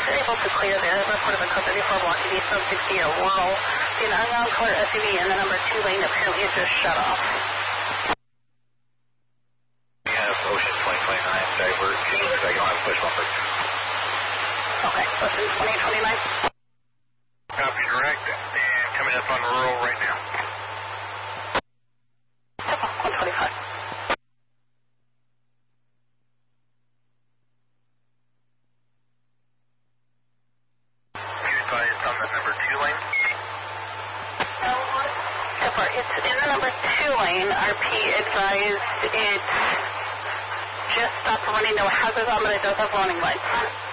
you're able to clear there, report of a car 34 blocking east of 60 at Rural. An unknown color SUV in the number 2 lane apparently is just shut off. Yes, Ocean 2029, divert to second line push bumper. Okay, Ocean 2029. Copy direct, and coming up on Rural right now. 125. Advised on the number 2 lane. It's in the number 2 lane. RP advised it's just stopped running. No hazards on, but it does have warning lights.